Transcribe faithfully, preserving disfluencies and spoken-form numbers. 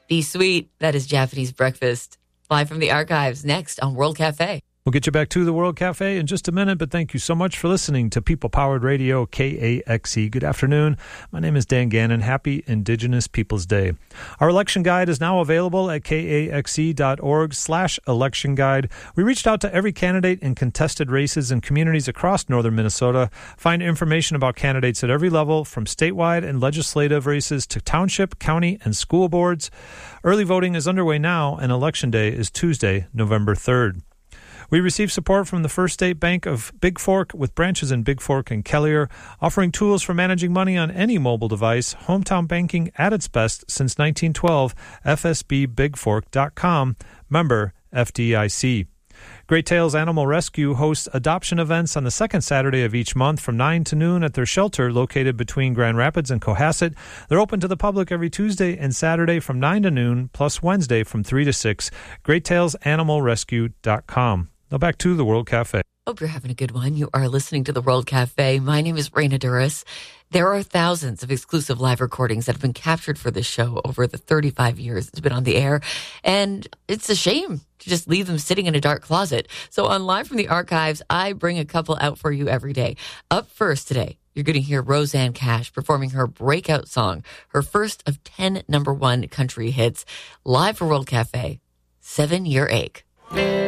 Be sweet. That is Japanese breakfast. Live from the archives next on World Cafe. We'll get you back to the World Cafe in just a minute, but thank you so much for listening to People Powered Radio, K A X E. Good afternoon. My name is Dan Gannon. Happy Indigenous Peoples Day. Our election guide is now available at kaxe.org slash election guide. We reached out to every candidate in contested races in communities across northern Minnesota. Find information about candidates at every level, from statewide and legislative races to township, county, and school boards. Early voting is underway now, and Election Day is Tuesday, November third. We received support from the First State Bank of Big Fork, with branches in Big Fork and Kelliher, offering tools for managing money on any mobile device. Hometown banking at its best since nineteen twelve. F S B big fork dot com. Member F D I C. Great Tales Animal Rescue hosts adoption events on the second Saturday of each month from nine to noon at their shelter located between Grand Rapids and Cohasset. They're open to the public every Tuesday and Saturday from nine to noon, plus Wednesday from three to six. great tales animal rescue dot com. Now back to the World Cafe. Hope you're having a good one. You are listening to the World Cafe. My name is Raina Duras. There are thousands of exclusive live recordings that have been captured for this show over the thirty-five years it's been on the air. And it's a shame to just leave them sitting in a dark closet. So on Live from the Archives, I bring a couple out for you every day. Up first today, you're going to hear Rosanne Cash performing her breakout song, her first of ten number one country hits, live for World Cafe, Seven Year Ache.